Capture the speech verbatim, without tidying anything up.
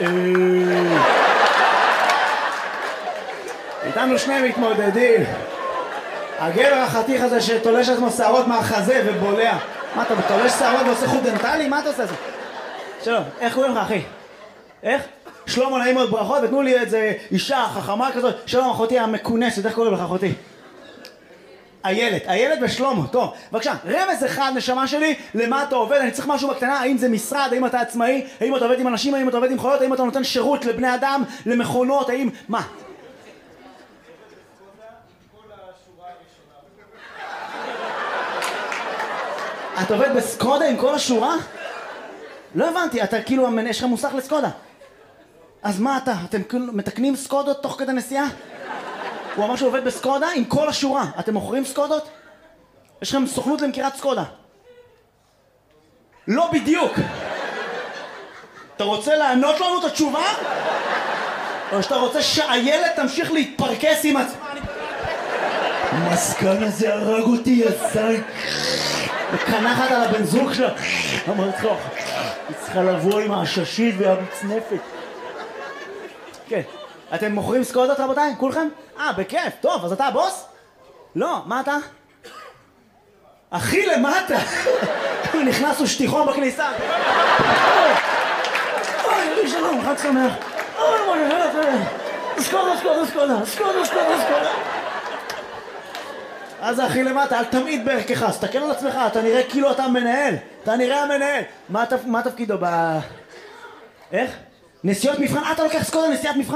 איתנו שני מתמודדים. הגבר החתיך הזה שתולש עצמו שערות מהחזה ובולע. מה אתה תולש שערות ועושה חוט דנטלי? מה אתה עושה זה? שלום, איך קוראים לך אחי? איך? שלמה, נעים מאוד, ברכות, ותנו לי איזה אישה חכמה כזאת. שלום אחותי המכונסת, איך קוראים לך אחותי? איילת, איילת ושלמה, טוב, בבקשה, רמז אחד נשמה שלי, למה אתה עובד? אני צריך משהו בקטנה, האם זה משרד, האם אתה עצמאי, האם אתה עובד עם אנשים, האם אתה עובד עם חיות, האם אתה נותן שירות לבני אדם, למכונות, האם, מה? אתה עובד בסקודה עם כל השורה? לא הבנתי, אתה כאילו, יש לך מוסך לסקודה. אז מה אתה? אתם מתקנים סקודות תוך כדי נסיעה? הוא אמר שהוא עובד בסקודה עם כל השורה. אתם מוכרים סקודות? יש לכם סוכנות למכירת סקודה. לא בדיוק. אתה רוצה לענות לנו את התשובה? או שאתה רוצה שאיילת תמשיך להתפרקס עם עצמה? המסכן הזה הרג אותי, יזי. וקנחת על הבן זוג שלה. אמרת לך, היא צריכה לבוא עם העששית והמצנפת. כן. אתם מוכרים סקודות רבותיי? כולכם? אה, בכיף. טוב, אז אתה הבוס? לא, מה אתה? הכי למטה. נכנסו שטיחון בכניסה. אוי, שלום, חג שמח. אוי, אוי, סקודה, סקודה, סקודה, סקודה, סקודה, סקודה. אז זה הכי למטה, אל תמיד בערכך, תסתכל על עצמך, אתה נראה כאילו אתה מנהל. אתה נראה המנהל. מה תפקידו ב... איך? נסיעות מבחן? אתה לוקח סקודה נסיעת מבחן?